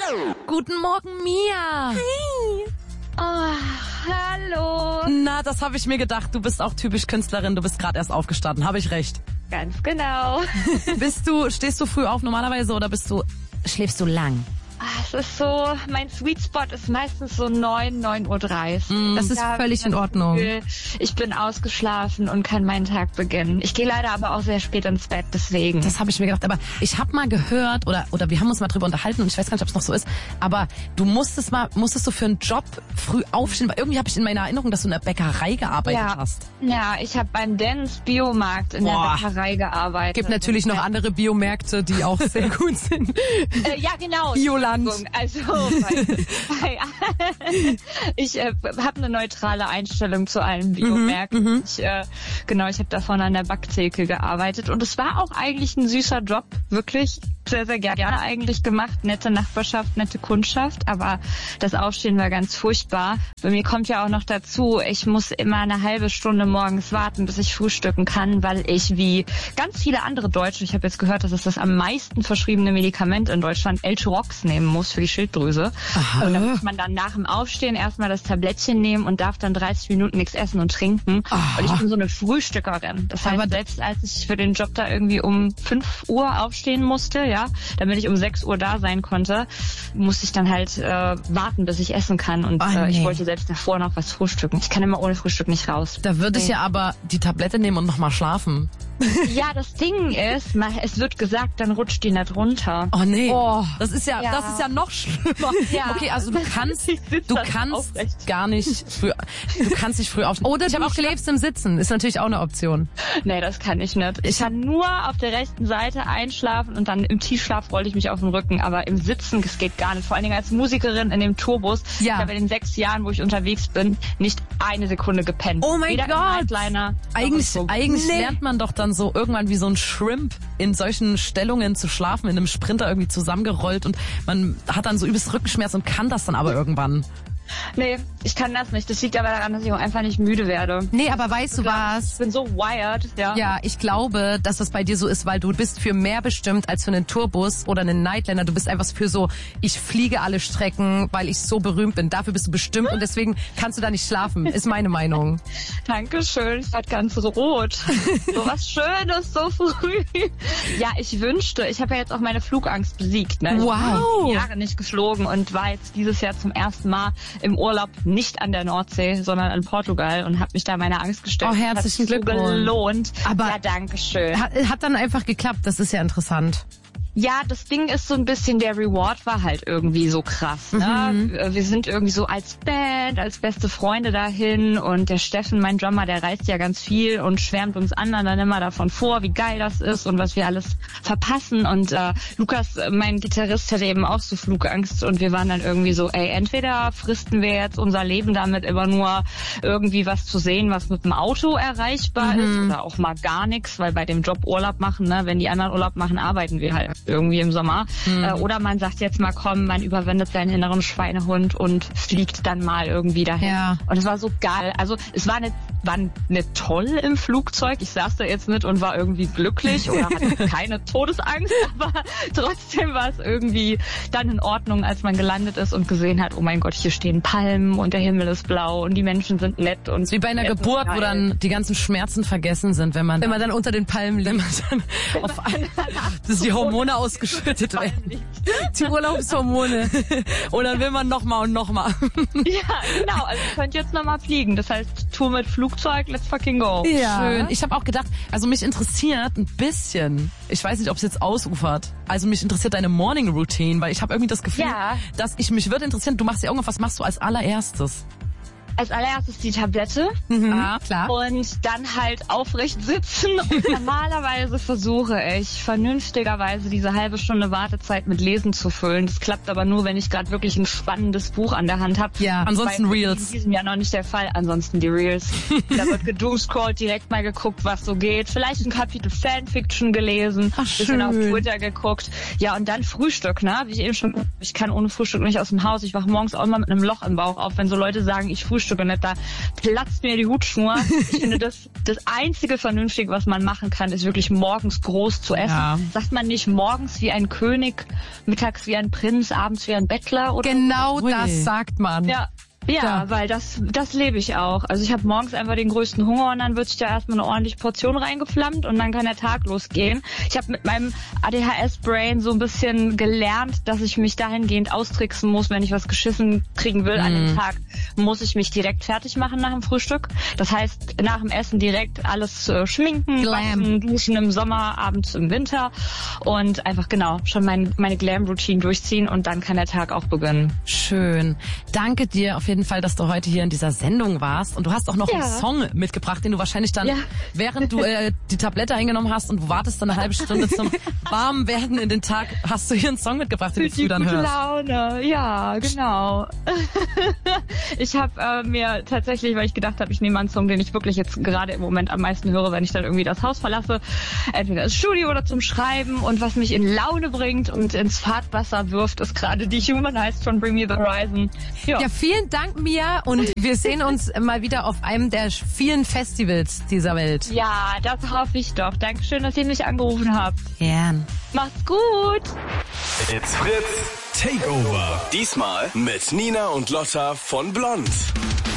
Guten Morgen, Mia. Hi. Oh, hallo. Na, das habe ich mir gedacht. Du bist auch typisch Künstlerin. Du bist gerade erst aufgestanden. Habe ich recht? Ganz genau. Stehst du früh auf normalerweise oder schläfst du lang? Es ist so, mein Sweet Spot ist meistens so 9:30 Uhr. Das ist völlig in Ordnung. Ich bin ausgeschlafen und kann meinen Tag beginnen. Ich gehe leider aber auch sehr spät ins Bett, deswegen. Das habe ich mir gedacht. Aber ich habe mal gehört, oder wir haben uns mal drüber unterhalten und ich weiß gar nicht, ob es noch so ist, aber du musstest du für einen Job früh aufstehen, weil irgendwie habe ich in meiner Erinnerung, dass du in der Bäckerei gearbeitet hast. Ja, ich habe beim Dens Biomarkt in der Bäckerei gearbeitet. Gibt natürlich noch andere Biomärkte, die auch sehr gut sind. Ja, genau. Bioland. Also, ich habe eine neutrale Einstellung zu allen Biomärkten. Ich habe davon an der Backtheke gearbeitet und es war auch eigentlich ein süßer Job, wirklich sehr, sehr gerne eigentlich gemacht. Nette Nachbarschaft, nette Kundschaft, aber das Aufstehen war ganz furchtbar. Bei mir kommt ja auch noch dazu, ich muss immer eine halbe Stunde morgens warten, bis ich frühstücken kann, weil ich wie ganz viele andere Deutsche, ich habe jetzt gehört, das ist das am meisten verschriebene Medikament in Deutschland, L-Tyrox nehmen muss für die Schilddrüse. Aha. Und da muss man dann nach dem Aufstehen erstmal das Tablettchen nehmen und darf dann 30 Minuten nichts essen und trinken. Aha. Und ich bin so eine Frühstückerin. Das heißt, selbst als ich für den Job da irgendwie um 5 Uhr aufstehen musste, ja, damit ich um 6 Uhr da sein konnte, musste ich dann halt warten, bis ich essen kann. Und ich wollte selbst davor noch was frühstücken. Ich kann immer ohne Frühstück nicht raus. Da würde ich ja aber die Tablette nehmen und nochmal schlafen. Ja, das Ding ist, es wird gesagt, dann rutscht die nicht runter. Oh nee, das ist ja noch schlimmer. Ja. Okay, also du kannst gar nicht früh, du kannst nicht früh aufstehen. Oder du schläfst im Sitzen, ist natürlich auch eine Option. Nee, das kann ich nicht. Ich kann nur auf der rechten Seite einschlafen und dann im Tiefschlaf rolle ich mich auf den Rücken, aber im Sitzen, das geht gar nicht. Vor allen Dingen als Musikerin in dem Tourbus. Ja. Ich habe in den 6 Jahren, wo ich unterwegs bin, nicht eine Sekunde gepennt. Oh mein Gott! Eigentlich lernt man doch dann so irgendwann wie so ein Shrimp in solchen Stellungen zu schlafen, in einem Sprinter irgendwie zusammengerollt und man hat dann so übelst Rückenschmerz und kann das dann aber irgendwann. Nee, ich kann das nicht. Das liegt aber daran, dass ich auch einfach nicht müde werde. Nee, aber weißt du was? Ich bin so wired, ja. Ja, ich glaube, dass das bei dir so ist, weil du bist für mehr bestimmt als für einen Tourbus oder einen Nightliner. Du bist einfach für so, ich fliege alle Strecken, weil ich so berühmt bin. Dafür bist du bestimmt und deswegen kannst du da nicht schlafen, ist meine Meinung. Dankeschön, ich werde ganz rot. So was Schönes, so früh. Ja, ich wünschte, ich habe ja jetzt auch meine Flugangst besiegt. Ne? Wow. Ich bin Jahre nicht geflogen und war jetzt dieses Jahr zum ersten Mal im Urlaub nicht an der Nordsee, sondern in Portugal und habe mich da meiner Angst gestellt. Oh, herzlichen Glückwunsch. So gelohnt. Aber ja, danke schön. Hat dann einfach geklappt, das ist ja interessant. Ja, das Ding ist so ein bisschen, der Reward war halt irgendwie so krass. Ne? Wir sind irgendwie so als Band, als beste Freunde dahin und der Steffen, mein Drummer, der reist ja ganz viel und schwärmt uns anderen dann immer davon vor, wie geil das ist und was wir alles verpassen. Und Lukas, mein Gitarrist, hatte eben auch so Flugangst und wir waren dann irgendwie so, entweder fristen wir jetzt unser Leben damit immer nur irgendwie was zu sehen, was mit dem Auto erreichbar ist oder auch mal gar nichts, weil bei dem Job Urlaub machen, ne, wenn die anderen Urlaub machen, arbeiten wir halt irgendwie im Sommer. Oder man sagt jetzt mal, komm, man überwindet seinen inneren Schweinehund und fliegt dann mal irgendwie dahin. Ja. Und es war so geil. Also es war nicht toll im Flugzeug. Ich saß da jetzt nicht und war irgendwie glücklich oder hatte keine Todesangst, aber trotzdem war es irgendwie dann in Ordnung, als man gelandet ist und gesehen hat, oh mein Gott, hier stehen Palmen und der Himmel ist blau und die Menschen sind nett. Und wie bei einer Geburt, wo dann die ganzen Schmerzen vergessen sind, wenn man dann unter den Palmen liegt, auf einmal, dass die Hormone ausgeschüttet werden. Die Urlaubshormone. Und dann will man nochmal und nochmal. Ja, genau. Also ihr könnt jetzt nochmal fliegen. Das heißt, Tour mit Flugzeug, let's fucking go. Ja. Schön. Ich habe auch gedacht, also mich interessiert ein bisschen, ich weiß nicht, ob es jetzt ausufert, also mich interessiert deine Morning Routine, weil ich habe irgendwie das Gefühl, dass mich würde interessieren, du machst ja irgendwas, was machst du als allererstes? Als allererstes die Tablette. Klar. Und dann halt aufrecht sitzen. Und normalerweise versuche ich vernünftigerweise diese halbe Stunde Wartezeit mit Lesen zu füllen. Das klappt aber nur, wenn ich gerade wirklich ein spannendes Buch an der Hand habe. Ja, ansonsten Reels. In diesem Jahr noch nicht der Fall. Ansonsten die Reels. Da wird gedoomscrollt, direkt mal geguckt, was so geht. Vielleicht ein Kapitel Fanfiction gelesen. Ach, bisschen auf Twitter geguckt. Ja, und dann Frühstück, ne? Wie ich eben schon, ich kann ohne Frühstück nicht aus dem Haus. Ich wache morgens auch immer mit einem Loch im Bauch auf, wenn so Leute sagen, ich frühstücke frühstücke nicht, da platzt mir die Hutschnur. Ich finde, das einzige Vernünftige, was man machen kann, ist wirklich morgens groß zu essen. Ja. Sagt man nicht morgens wie ein König, mittags wie ein Prinz, abends wie ein Bettler? Oder genau das sagt man. Ja, weil das lebe ich auch. Also ich habe morgens einfach den größten Hunger und dann wird sich da erstmal eine ordentliche Portion reingeflammt und dann kann der Tag losgehen. Ich habe mit meinem ADHS-Brain so ein bisschen gelernt, dass ich mich dahingehend austricksen muss, wenn ich was geschissen kriegen will an dem Tag, muss ich mich direkt fertig machen nach dem Frühstück. Das heißt, nach dem Essen direkt alles schminken, waschen, duschen im Sommer, abends im Winter und einfach schon meine Glam-Routine durchziehen und dann kann der Tag auch beginnen. Schön. Danke dir auf jeden Fall, dass du heute hier in dieser Sendung warst. Und du hast auch noch einen Song mitgebracht, den du wahrscheinlich dann, während du die Tablette eingenommen hast und du wartest dann eine halbe Stunde zum Warmwerden in den Tag, hast du hier einen Song mitgebracht, den du früh dann hörst. Laune. Ja, genau. Ich habe mir tatsächlich, weil ich gedacht habe, ich nehme einen Song, den ich wirklich jetzt gerade im Moment am meisten höre, wenn ich dann irgendwie das Haus verlasse, entweder das Studio oder zum Schreiben, und was mich in Laune bringt und ins Fahrtwasser wirft, ist gerade die Humanized von Bring Me the Horizon. Ja, vielen Dank, Mia, und wir sehen uns mal wieder auf einem der vielen Festivals dieser Welt. Ja, das hoffe ich doch. Dankeschön, dass ihr mich angerufen habt. Gern. Macht's gut. It's Fritz Takeover. Diesmal mit Nina und Lotta von Blond.